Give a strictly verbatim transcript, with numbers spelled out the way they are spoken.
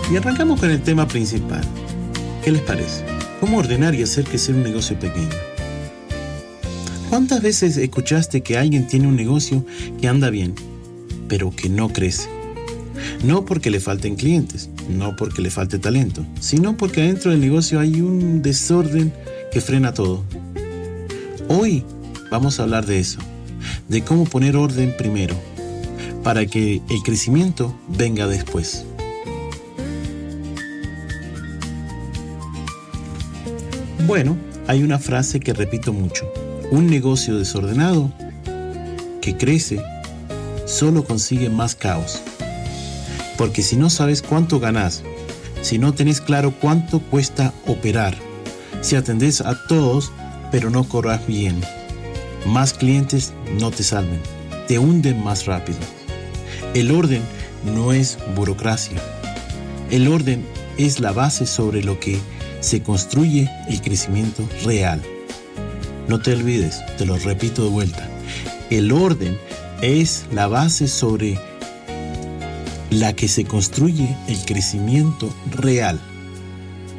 Y arrancamos con el tema principal. ¿Qué les parece? ¿Cómo ordenar y hacer crecer un negocio pequeño? ¿Cuántas veces escuchaste que alguien tiene un negocio que anda bien, pero que no crece? No porque le falten clientes, no porque le falte talento, sino porque adentro del negocio hay un desorden que frena todo. Hoy vamos a hablar de eso, de cómo poner orden primero, para que el crecimiento venga después. Bueno, hay una frase que repito mucho. Un negocio desordenado que crece solo consigue más caos. Porque si no sabes cuánto ganás, si no tenés claro cuánto cuesta operar, si atendés a todos pero no cobras bien, más clientes no te salven, te hunden más rápido. El orden no es burocracia. El orden es la base sobre lo que se construye el crecimiento real. No te olvides, te lo repito de vuelta. El orden es la base sobre la que se construye el crecimiento real.